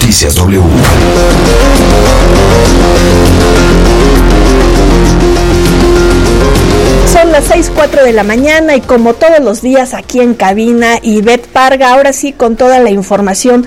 Noticias W. Son las 6:04 de la mañana y como todos los días aquí en cabina, Ivette Parga, ahora sí con toda la información,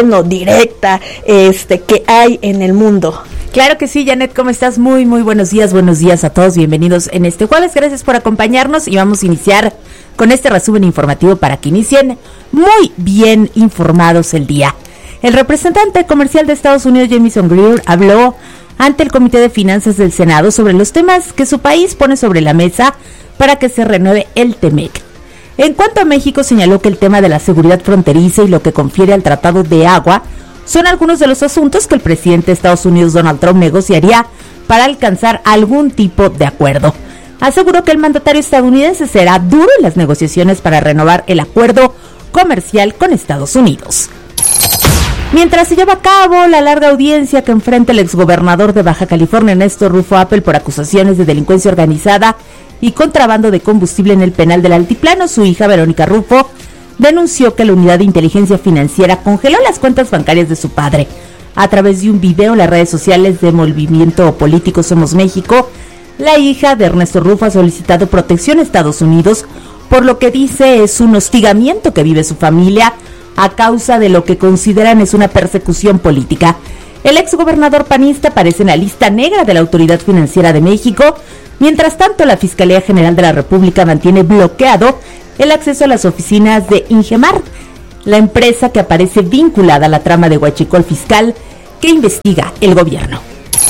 directa, que hay en el mundo. Claro que sí, Janet, ¿cómo estás? Muy buenos días a todos, bienvenidos en este jueves, gracias por acompañarnos y vamos a iniciar con este resumen informativo para que inicien muy bien informados el día. El representante comercial de Estados Unidos, Jamieson Greer, habló ante el Comité de Finanzas del Senado sobre los temas que su país pone sobre la mesa para que se renueve el TEMEC. En cuanto a México, señaló que el tema de la seguridad fronteriza y lo que confiere al Tratado de Agua son algunos de los asuntos que el presidente de Estados Unidos, Donald Trump, negociaría para alcanzar algún tipo de acuerdo. Aseguró que el mandatario estadounidense será duro en las negociaciones para renovar el acuerdo comercial con Estados Unidos. Mientras se lleva a cabo la larga audiencia que enfrenta el exgobernador de Baja California, Ernesto Rufo Appel, por acusaciones de delincuencia organizada y contrabando de combustible en el penal del Altiplano, su hija Verónica Rufo denunció que la Unidad de Inteligencia Financiera congeló las cuentas bancarias de su padre. A través de un video en las redes sociales del movimiento político Somos México, la hija de Ernesto Rufo ha solicitado protección a Estados Unidos por lo que dice es un hostigamiento que vive su familia a causa de lo que consideran es una persecución política. El exgobernador panista aparece en la lista negra de la Autoridad Financiera de México. Mientras tanto, la Fiscalía General de la República mantiene bloqueado el acceso a las oficinas de Ingemar, la empresa que aparece vinculada a la trama de huachicol fiscal que investiga el gobierno.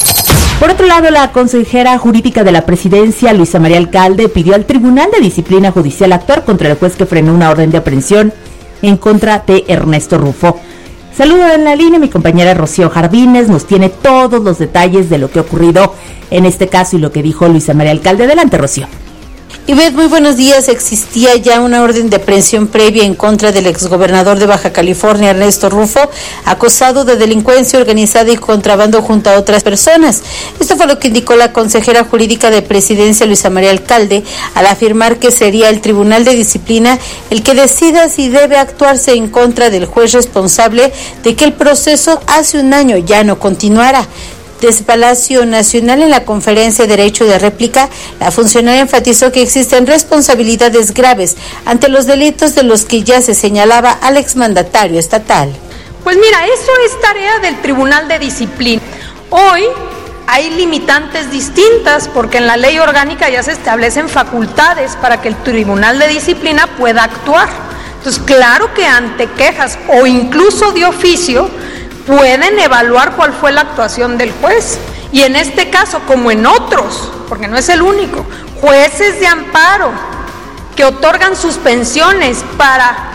Por otro lado, la consejera jurídica de la presidencia, Luisa María Alcalde, pidió al Tribunal de Disciplina Judicial actuar contra el juez que frenó una orden de aprehensión en contra de Ernesto Rufo. Saludo en la línea, mi compañera Rocío Jardines nos tiene todos los detalles de lo que ha ocurrido en este caso y lo que dijo Luisa María Alcalde. Adelante, Rocío. Ivette, muy buenos días. Existía ya una orden de aprehensión previa en contra del exgobernador de Baja California, Ernesto Rufo, acusado de delincuencia organizada y contrabando junto a otras personas. Esto fue lo que indicó la consejera jurídica de Presidencia, Luisa María Alcalde, al afirmar que sería el Tribunal de Disciplina el que decida si debe actuarse en contra del juez responsable de que el proceso hace un año ya no continuara. Desde Palacio Nacional, en la conferencia de derecho de réplica, la funcionaria enfatizó que existen responsabilidades graves ante los delitos de los que ya se señalaba al exmandatario estatal. Pues mira, eso es tarea del Tribunal de Disciplina. Hoy hay limitantes distintas porque en la ley orgánica ya se establecen facultades para que el Tribunal de Disciplina pueda actuar. Entonces, claro que ante quejas o incluso de oficio, pueden evaluar cuál fue la actuación del juez. Y en este caso, como en otros, porque no es el único, jueces de amparo que otorgan suspensiones para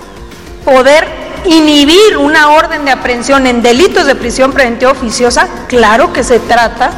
poder inhibir una orden de aprehensión en delitos de prisión preventiva oficiosa, claro que se trata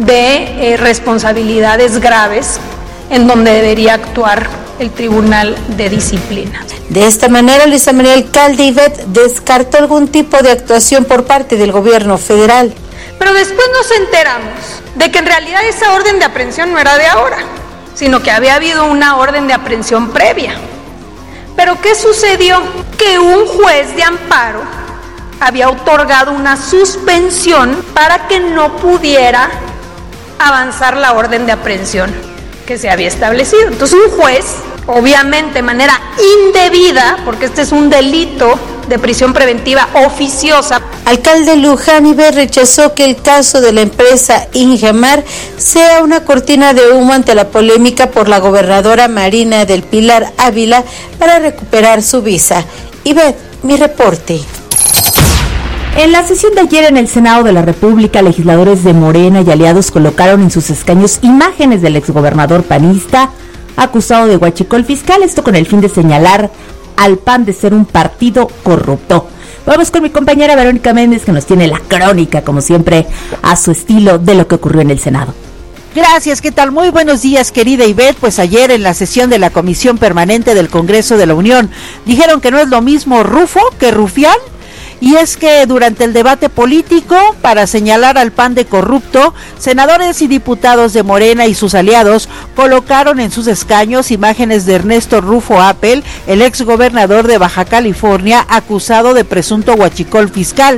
de responsabilidades graves en donde debería actuar el Tribunal de Disciplina. De esta manera, Luisa María Alcalde Ivette descartó algún tipo de actuación por parte del gobierno federal. Pero después nos enteramos de que en realidad esa orden de aprehensión no era de ahora, sino que había habido una orden de aprehensión previa. ¿Pero qué sucedió? Que un juez de amparo había otorgado una suspensión para que no pudiera avanzar la orden de aprehensión que se había establecido. Entonces un juez, obviamente de manera indebida, porque este es un delito de prisión preventiva oficiosa. Alcalde Luján Ivette rechazó que el caso de la empresa Ingemar sea una cortina de humo ante la polémica por la gobernadora Marina del Pilar Ávila para recuperar su visa. Ivette, mi reporte. En la sesión de ayer en el Senado de la República, legisladores de Morena y aliados colocaron en sus escaños imágenes del exgobernador panista acusado de huachicol fiscal, esto con el fin de señalar al PAN de ser un partido corrupto. Vamos con mi compañera Verónica Méndez, que nos tiene la crónica, como siempre, a su estilo de lo que ocurrió en el Senado. Gracias, ¿qué tal? Muy buenos días, querida Ivette. Pues ayer en la sesión de la Comisión Permanente del Congreso de la Unión dijeron que no es lo mismo Rufo que rufián. Y es que durante el debate político, para señalar al PAN de corrupto, senadores y diputados de Morena y sus aliados colocaron en sus escaños imágenes de Ernesto Rufo Appel, el exgobernador de Baja California, acusado de presunto huachicol fiscal.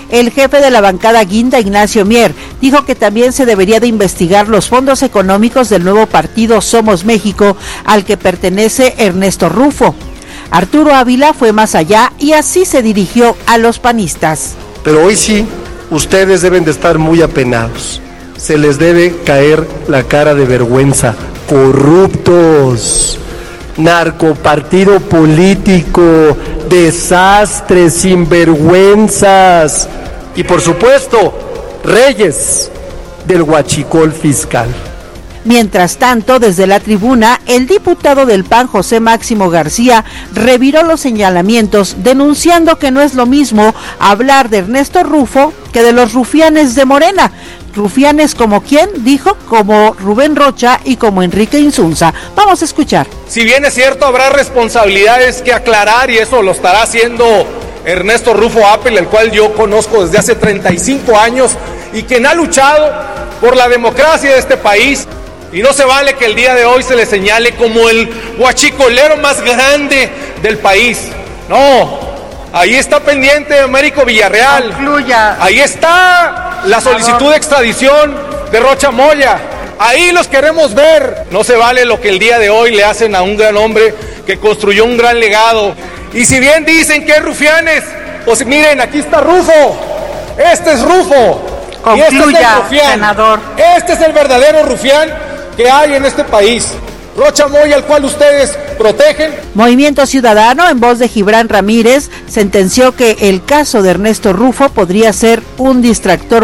El jefe de la bancada Guinda, Ignacio Mier, dijo que también se debería de investigar los fondos económicos del nuevo partido Somos México, al que pertenece Ernesto Rufo. Arturo Ávila fue más allá y así se dirigió a los panistas. Pero hoy sí, ustedes deben de estar muy apenados. Se les debe caer la cara de vergüenza. Corruptos, narcopartido político, desastres, sinvergüenzas y por supuesto, reyes del huachicol fiscal. Mientras tanto, desde la tribuna, el diputado del PAN, José Máximo García, reviró los señalamientos, denunciando que no es lo mismo hablar de Ernesto Rufo que de los rufianes de Morena. Rufianes como quién, dijo, como Rubén Rocha y como Enrique Insunza. Vamos a escuchar. Si bien es cierto, habrá responsabilidades que aclarar y eso lo estará haciendo Ernesto Rufo Apel, el cual yo conozco desde hace 35 años y quien ha luchado por la democracia de este país. Y no se vale que el día de hoy se le señale como el huachicolero más grande del país. No, ahí está pendiente Américo Villarreal. Concluya. Ahí está la solicitud de extradición de Rocha Moya. Ahí los queremos ver. No se vale lo que el día de hoy le hacen a un gran hombre que construyó un gran legado. Y si bien dicen que es rufianes, pues miren, aquí está Rufo. Este es Rufo. Concluya, y este es el rufián. senador. Este es el verdadero rufián que hay en este país. Rocha Moya, al cual ustedes protegen. Movimiento Ciudadano, en voz de Gibran Ramírez, sentenció que el caso de Ernesto Rufo podría ser un distractor